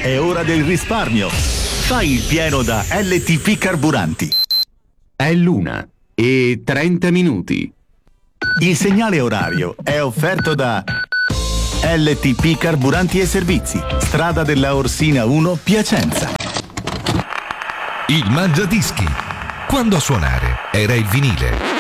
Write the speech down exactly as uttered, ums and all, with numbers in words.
È ora del risparmio. Fai il pieno da L T P Carburanti. È l'una e trenta minuti. Il segnale orario è offerto da L T P Carburanti e Servizi, strada della Orsina uno, Piacenza. Il Mangiadischi. Quando a suonare era il vinile.